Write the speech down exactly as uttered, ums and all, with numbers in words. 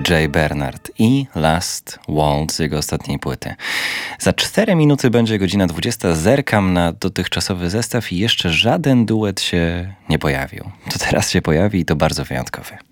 Jay Bernard i Last Waltz z jego ostatniej płyty. Za cztery minuty będzie godzina dwudziesta. Zerkam na dotychczasowy zestaw i jeszcze żaden duet się nie pojawił. To teraz się pojawi i to bardzo wyjątkowy.